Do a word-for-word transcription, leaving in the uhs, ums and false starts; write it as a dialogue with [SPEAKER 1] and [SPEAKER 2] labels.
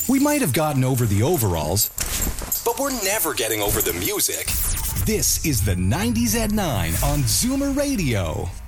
[SPEAKER 1] We might have gotten over the overalls, but we're never getting over the music. This is the nineties at nine on Zoomer Radio.